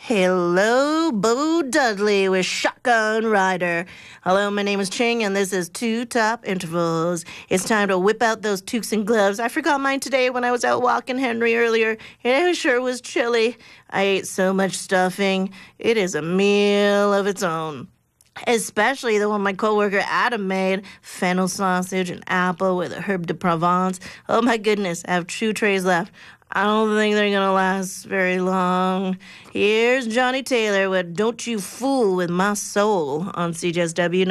Hello, Bo Dudley with Shotgun Rider. Hello, my name is Ching, and this is Two Top Intervals. It's time to whip out those toques and gloves. I forgot mine today when I was out walking Henry earlier, and it sure was chilly. I ate so much stuffing. It is a meal of its own. Especially the one my coworker Adam made, fennel sausage and apple with a herb de Provence. Oh my goodness, I have 2 trays left. I don't think they're gonna last very long. Here's Johnny Taylor with Don't You Fool With My Soul on CJSW